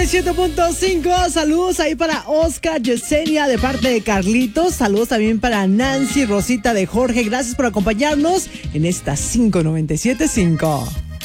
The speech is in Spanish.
97.5. Saludos ahí para Oscar, Yesenia de parte de Carlitos. Saludos también para Nancy, Rosita de Jorge. Gracias por acompañarnos en esta 597.5.